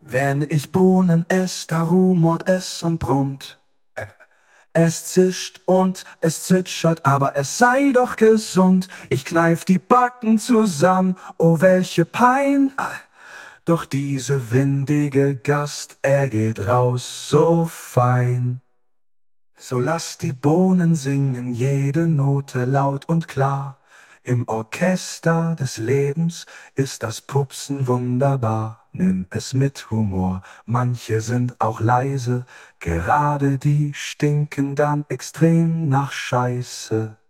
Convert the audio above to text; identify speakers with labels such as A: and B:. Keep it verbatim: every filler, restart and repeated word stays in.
A: Wenn ich Bohnen ess, da rumort es und brummt. Es zischt und es zwitschert, aber es sei doch gesund. Ich kneif die Backen zusammen, oh welche Pein. Doch diese windige Gast, er geht raus so fein. So lass die Bohnen singen, jede Note laut und klar. Im Orchester des Lebens ist das Pupsen wunderbar. Nimm es mit Humor, manche sind auch leise, gerade die stinken dann extrem nach Scheiße.